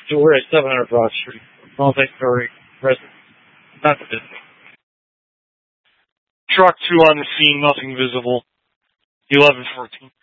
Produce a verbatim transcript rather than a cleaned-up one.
So we're at seven hundred Broad Street. Multi-story residence. Not the business. Truck two on the scene, nothing visible. eleven fourteen.